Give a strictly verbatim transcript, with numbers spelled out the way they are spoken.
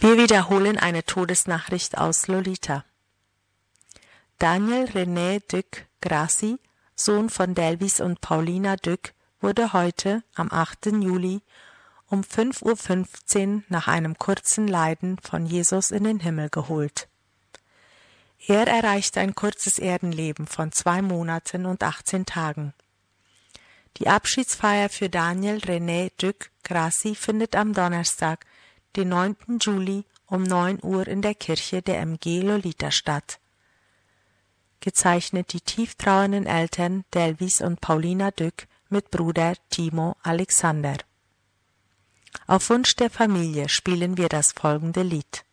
Wir wiederholen eine Todesnachricht aus Lolita. Daniel René Duc Grassi, Sohn von Delvis und Paulina Duc, wurde heute, am achten Juli, um fünf Uhr fünfzehn nach einem kurzen Leiden von Jesus in den Himmel geholt. Er erreichte ein kurzes Erdenleben von zwei Monaten und achtzehn Tagen. Die Abschiedsfeier für Daniel René Duc Grassi findet am Donnerstag, den neunten Juli um neun Uhr in der Kirche der M G Lolita statt. Gezeichnet die tief trauernden Eltern Delvis und Paulina Duc mit Bruder Timo Alexander. Auf Wunsch der Familie spielen wir das folgende Lied.